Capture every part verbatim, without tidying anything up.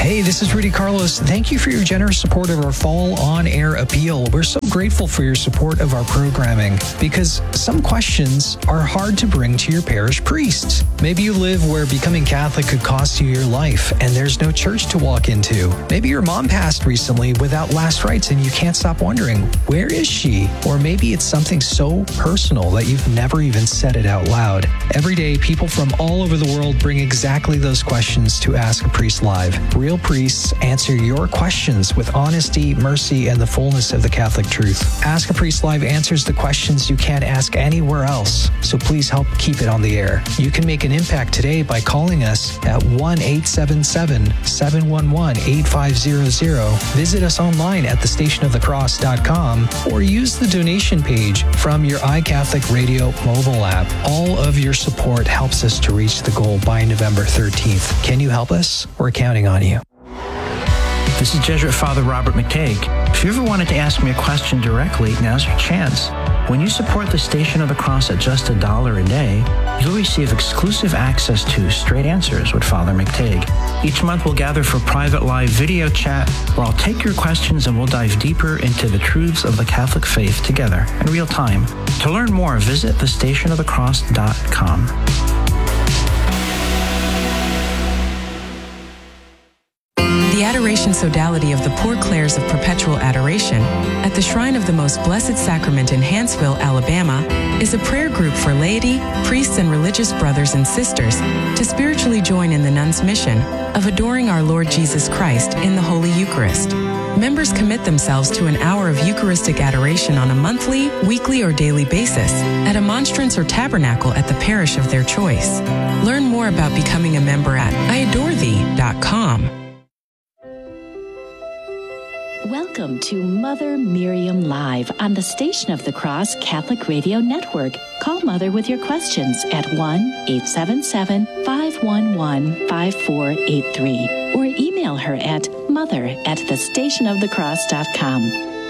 Hey, this is Rudy Carlos. Thank you for your generous support of our Fall On Air Appeal. We're so grateful for your support of our programming because some questions are hard to bring to your parish priest. Maybe you live where becoming Catholic could cost you your life and there's no church to walk into. Maybe your mom passed recently without last rites and you can't stop wondering, where is she? Or maybe it's something so personal that you've never even said it out loud. Every day, people from all over the world bring exactly those questions to Ask a Priest Live. Real priests answer your questions with honesty, mercy, and the fullness of the Catholic truth. Ask a Priest Live answers the questions you can't ask anywhere else, so please help keep it on the air. You can make an impact today by calling us at one eight seven seven, seven one one, eight five zero zero. Visit us online at the station of the cross dot com or use the donation page from your iCatholic Radio mobile app. All of your support helps us to reach the goal by November thirteenth. Can you help us? We're counting on you. This is Jesuit Father Robert McTague. If you ever wanted to ask me a question directly, now's your chance. When you support the Station of the Cross at just a dollar a day, you'll receive exclusive access to Straight Answers with Father McTague. Each month we'll gather for private live video chat where I'll take your questions and we'll dive deeper into the truths of the Catholic faith together in real time. To learn more, visit the station of the cross dot com. The Adoration Sodality of the Poor Clares of Perpetual Adoration at the Shrine of the Most Blessed Sacrament in Hanceville, Alabama, is a prayer group for laity, priests, and religious brothers and sisters to spiritually join in the nuns' mission of adoring our Lord Jesus Christ in the Holy Eucharist. Members commit themselves to an hour of Eucharistic adoration on a monthly, weekly, or daily basis at a monstrance or tabernacle at the parish of their choice. Learn more about becoming a member at I adore thee dot com. Welcome to Mother Miriam Live on the Station of the Cross Catholic Radio Network. Call Mother with your questions at one eight seven seven, five one one, five four eight three or email her at mother at the station of the cross dot com.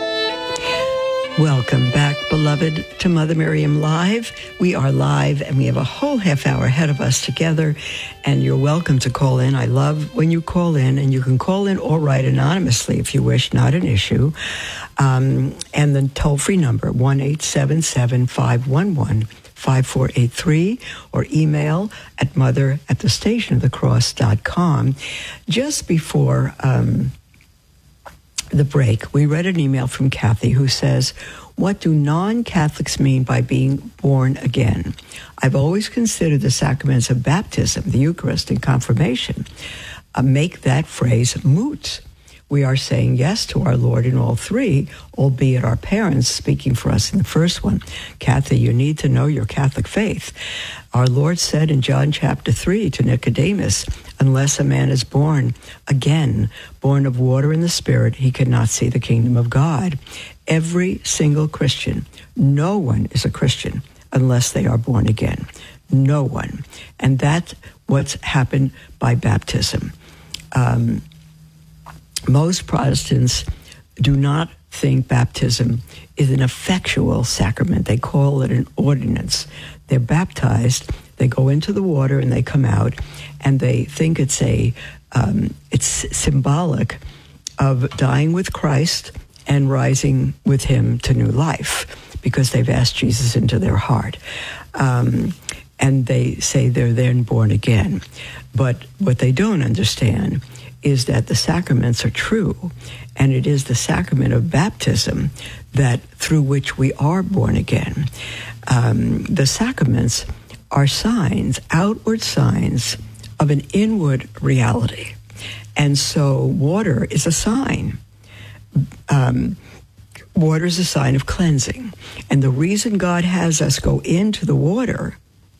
Welcome back, beloved, to Mother Miriam Live. We are live, and we have a whole half hour ahead of us together, and you're welcome to call in. I love when you call in, and you can call in or write anonymously if you wish, not an issue. Um, and the toll-free number, one eight seven seven, five one one, five four eight three, or email at mother at the station of the cross dot com. Just before... Um, the break, we read an email from Kathy who says, what do non-Catholics mean by being born again? I've always considered the sacraments of baptism, the Eucharist, and confirmation uh, make that phrase moot. We are saying yes to our Lord in all three, albeit our parents speaking for us in the first one. Kathy, you need to know your Catholic faith. Our Lord said in John chapter three to Nicodemus, unless a man is born again, born of water and the Spirit, he cannot see the kingdom of God. Every single Christian, no one is a Christian unless they are born again. No one. And that's what's happened by baptism. Um, most Protestants do not think baptism is an effectual sacrament. They call it an ordinance. They're baptized, they go into the water and they come out, and they think it's a um, it's symbolic of dying with Christ and rising with him to new life because they've asked Jesus into their heart. Um, and they say they're then born again. But what they don't understand is that the sacraments are true, and it is the sacrament of baptism that through which we are born again. Um, the sacraments are signs, outward signs of an inward reality. And so water is a sign. Um, water is a sign of cleansing. And the reason God has us go into the water,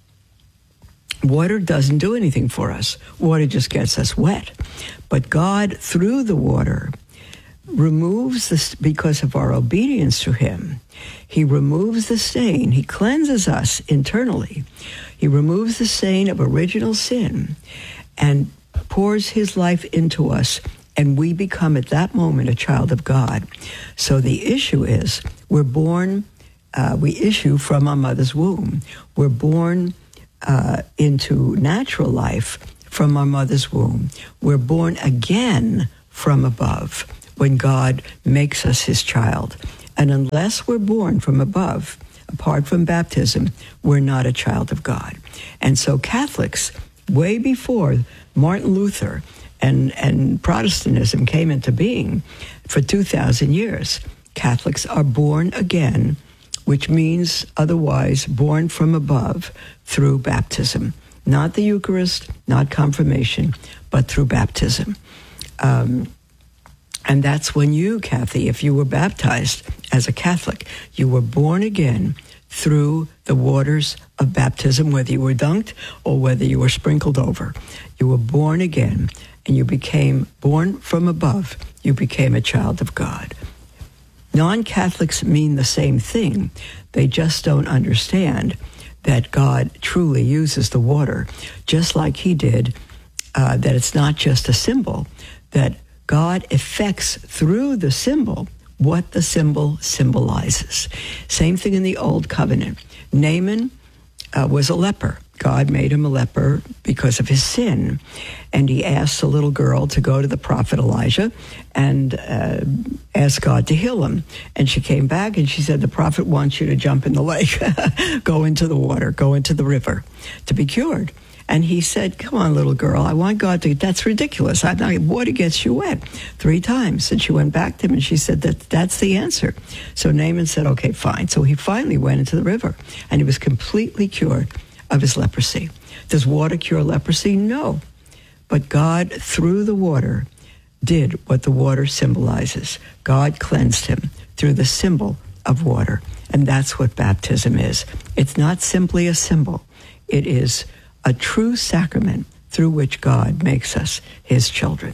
water doesn't do anything for us. Water just gets us wet. But God, through the water, removes this, because of our obedience to him, he removes the stain. He cleanses us internally. He removes the stain of original sin and pours his life into us, and we become at that moment a child of God. So the issue is we're born, uh, we issue from our mother's womb. We're born uh, into natural life from our mother's womb. We're born again from above when God makes us his child. And unless we're born from above, apart from baptism, we're not a child of God. And so Catholics, way before Martin Luther and, and Protestantism came into being, for two thousand years, Catholics are born again, which means otherwise born from above through baptism. Not the Eucharist, not confirmation, but through baptism. Um, and that's when you, Kathy, if you were baptized as a Catholic, you were born again through the waters of baptism, whether you were dunked or whether you were sprinkled over. You were born again, and you became born from above. You became a child of God. Non-Catholics mean the same thing. They just don't understand that God truly uses the water, just like he did, uh, that it's not just a symbol, that God effects through the symbol what the symbol symbolizes. Same thing in the Old Covenant. Naaman uh, was a leper. God made him a leper because of his sin. And he asked a little girl to go to the prophet Elijah and uh, ask God to heal him. And she came back and she said, the prophet wants you to jump in the lake, go into the water, go into the river to be cured. And he said, come on, little girl, I want God to, that's ridiculous. I know water gets you wet three times. And she went back to him and she said, that that's the answer. So Naaman said, okay, fine. So he finally went into the river and he was completely cured of his leprosy. Does water cure leprosy? No. But God, through the water, did what the water symbolizes. God cleansed him through the symbol of water. And that's what baptism is. It's not simply a symbol. It is a true sacrament through which God makes us his children.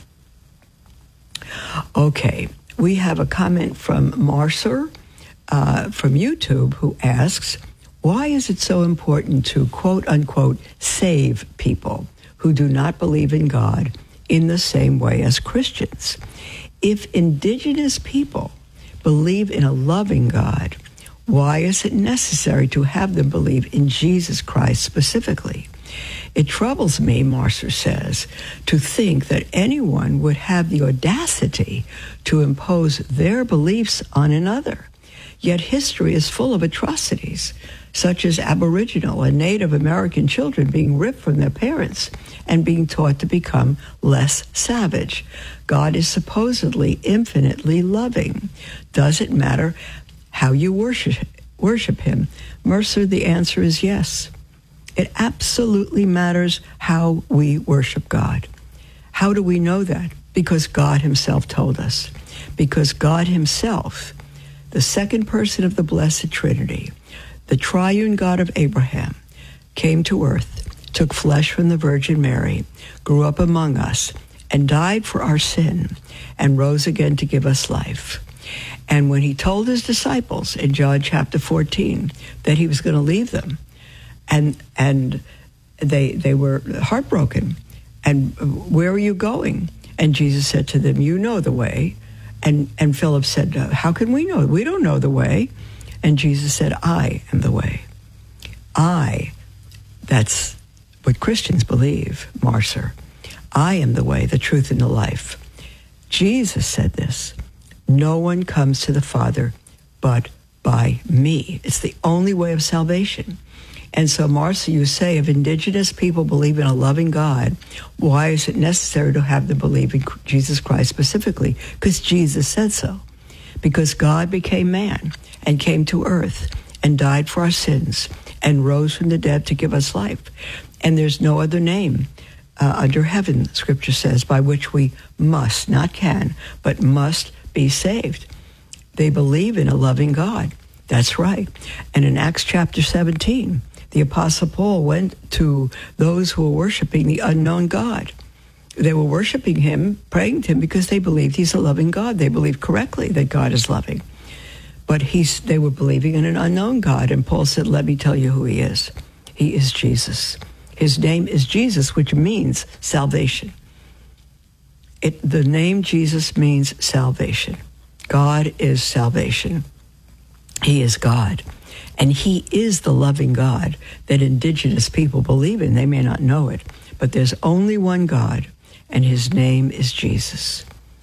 Okay, we have a comment from Marcer uh, from YouTube who asks, why is it so important to, quote unquote, save people who do not believe in God in the same way as Christians? If indigenous people believe in a loving God, why is it necessary to have them believe in Jesus Christ specifically? It troubles me, Marcer says, to think that anyone would have the audacity to impose their beliefs on another. Yet history is full of atrocities, such as Aboriginal and Native American children being ripped from their parents and being taught to become less savage. God is supposedly infinitely loving. Does it matter how you worship worship him? Mercer, the answer is yes. It absolutely matters how we worship God. How do we know that? Because God himself told us. Because God himself, the second person of the Blessed Trinity, the triune God of Abraham, came to earth, took flesh from the Virgin Mary, grew up among us, and died for our sin, and rose again to give us life. And when he told his disciples in John chapter fourteen that he was going to leave them, and and they they were heartbroken, and where are you going? And Jesus said to them, you know the way. And and Philip said, how can we know? We don't know the way. And Jesus said, I am the way. I, that's what Christians believe, Marcer. I am the way, the truth, and the life. Jesus said this. No one comes to the Father but by me. It's the only way of salvation. And so, Marcia, you say, if indigenous people believe in a loving God, why is it necessary to have them believe in Jesus Christ specifically? Because Jesus said so. Because God became man and came to earth and died for our sins and rose from the dead to give us life. And there's no other name uh, under heaven, Scripture says, by which we must, not can, but must be saved. They believe in a loving God. That's right. And in Acts chapter seventeen, the Apostle Paul went to those who were worshiping the unknown God. They were worshiping him, praying to him, because they believed he's a loving God. They believed correctly that God is loving. But he's, they were believing in an unknown God. And Paul said, let me tell you who he is. He is Jesus. His name is Jesus, which means salvation. It, the name Jesus means salvation. God is salvation. He is God. And he is the loving God that indigenous people believe in. They may not know it, But there's only one God, and his name is Jesus.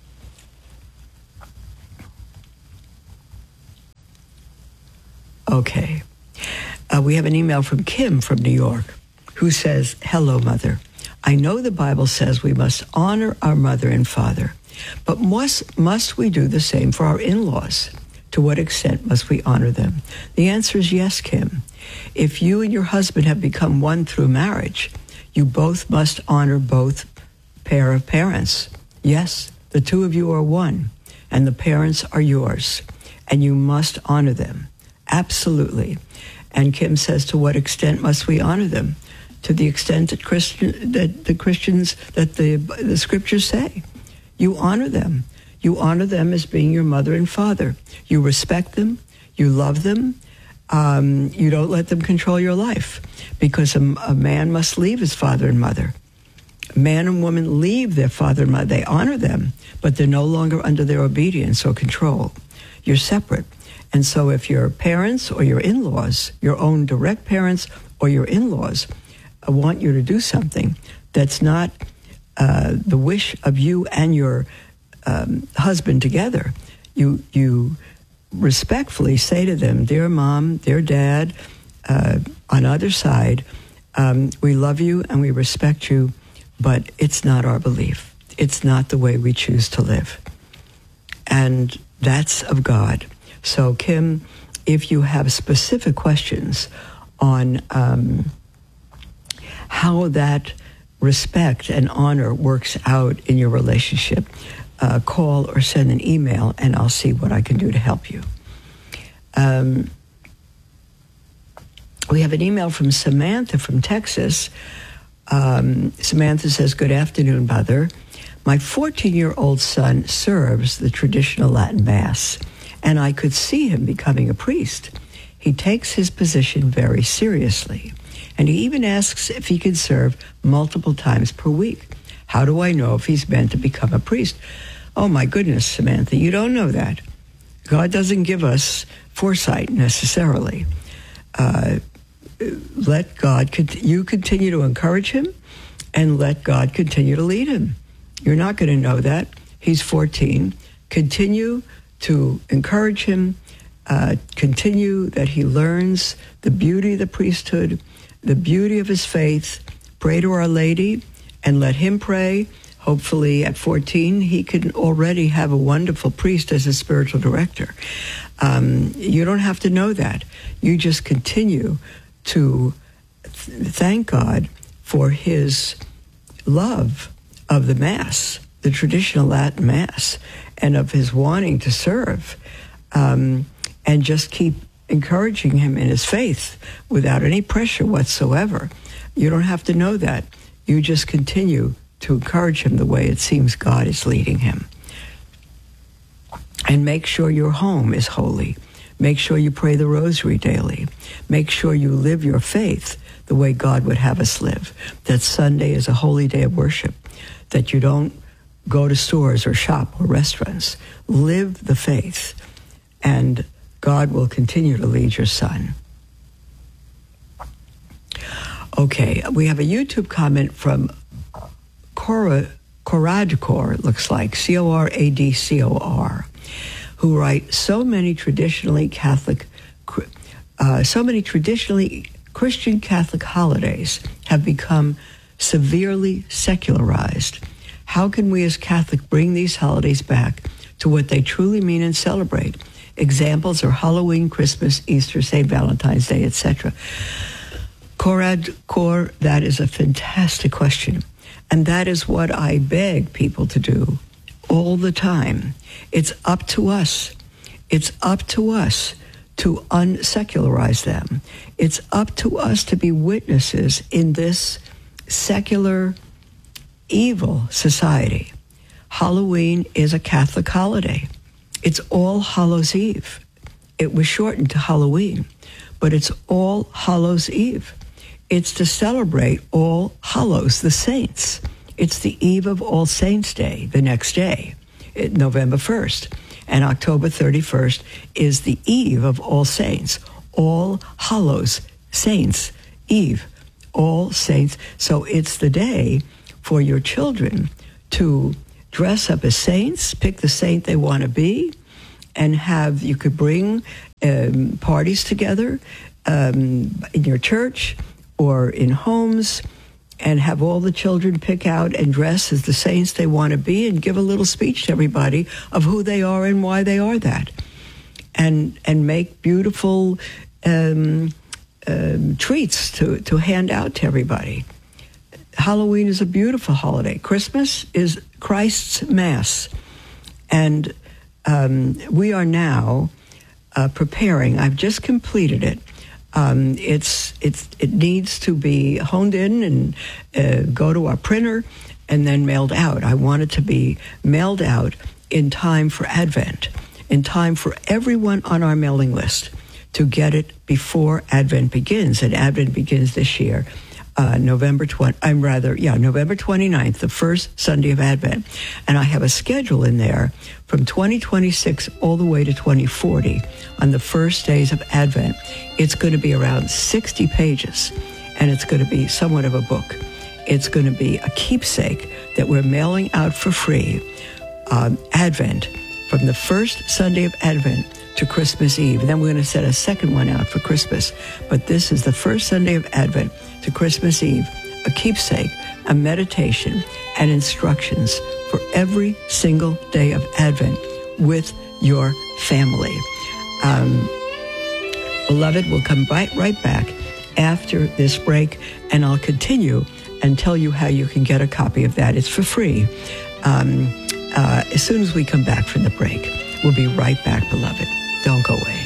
Okay. Uh, we have an email from Kim from New York who says, "Hello, Mother. I know the Bible says we must honor our mother and father, but must, must we do the same for our in-laws? To what extent must we honor them?" The answer is yes, Kim. If you and your husband have become one through marriage, you both must honor both pair of parents. Yes, the two of you are one, and the parents are yours, and you must honor them. Absolutely. And Kim says, to what extent must we honor them? To the extent that Christian, that the Christians, that the the scriptures say. You honor them. You honor them as being your mother and father. You respect them. You love them. Um, you don't let them control your life, because a, a man must leave his father and mother. Man and woman leave their father and mother. They honor them, but they're no longer under their obedience or control. You're separate. And so if your parents or your in-laws, your own direct parents or your in-laws, uh, want you to do something that's not uh, the wish of you and your um, husband together, you you respectfully say to them, "Dear Mom, dear Dad, uh, on either side, um, we love you and we respect you, but it's not our belief. It's not the way we choose to live." And that's of God. So, Kim, if you have specific questions on um, how that respect and honor works out in your relationship, uh, call or send an email, and I'll see what I can do to help you. Um, we have an email from Samantha from Texas. Um, Samantha says, "Good afternoon, Mother. My fourteen-year-old son serves the traditional Latin Mass, and I could see him becoming a priest. He takes his position very seriously, and he even asks if he can serve multiple times per week. How do I know if he's meant to become a priest?" Oh, my goodness, Samantha, you don't know that. God doesn't give us foresight necessarily. Uh, let God, you continue to encourage him, and let God continue to lead him. You're not going to know that. He's fourteen. Continue to encourage him, uh, continue that he learns the beauty of the priesthood, the beauty of his faith. Pray to Our Lady and let him pray. Hopefully at fourteen, he can already have a wonderful priest as a spiritual director. Um, you don't have to know that. You just continue to th- thank God for his love of the Mass, the traditional Latin Mass, and of his wanting to serve, um, and just keep encouraging him in his faith without any pressure whatsoever. You don't have to know that. You just continue to encourage him the way it seems God is leading him. And make sure your home is holy. Make sure you pray the rosary daily. Make sure you live your faith the way God would have us live. That Sunday is a holy day of worship. That you don't go to stores or shop or restaurants. Live the faith, and God will continue to lead your son. Okay, we have a YouTube comment from Cora, Coradcor, it looks like, C O R A D C O R, who write, so many traditionally Catholic, uh, so many traditionally Christian Catholic holidays have become severely secularized. How can we as Catholic bring these holidays back to what they truly mean and celebrate? Examples are Halloween, Christmas, Easter, Saint Valentine's Day, et cetera. Corad Cor, that is a fantastic question. And that is what I beg people to do all the time. It's up to us. It's up to us to unsecularize them. It's up to us to be witnesses in this secular, evil society. Halloween is a Catholic holiday. It's All Hallows Eve. It was shortened to Halloween, but it's All Hallows Eve. It's to celebrate All Hallows, the saints. It's the eve of All Saints' Day, the next day, November first. And October thirty-first is the eve of All Saints, All Hallows, Saints' Eve, All Saints. So it's the day for your children to dress up as saints, pick the saint they want to be, and have, you could bring um, parties together um, in your church or in homes, and have all the children pick out and dress as the saints they want to be, and give a little speech to everybody of who they are and why they are that. And and make beautiful um, um, treats to, to hand out to everybody. Halloween is a beautiful holiday. Christmas is Christ's Mass. And um, we are now uh, preparing. I've just completed it. Um, it's it's it needs to be honed in and uh, go to our printer and then mailed out. I want it to be mailed out in time for Advent, in time for everyone on our mailing list to get it before Advent begins. And Advent begins this year, uh, November twentieth. I'm rather, yeah, November twenty-ninth, the first Sunday of Advent. And I have a schedule in there from twenty twenty-six all the way to twenty forty on the first days of Advent. It's going to be around sixty pages, and it's going to be somewhat of a book. It's going to be a keepsake that we're mailing out for free, um, Advent, from the first Sunday of Advent to Christmas Eve. And then we're going to set a second one out for Christmas. But this is the first Sunday of Advent to Christmas Eve, a keepsake, a meditation, and instructions for every single day of Advent with your family. Um, beloved, we'll come right, right back after this break, and I'll continue and tell you how you can get a copy of that. It's for free. Um, uh, as soon as we come back from the break, we'll be right back, beloved. Don't go away.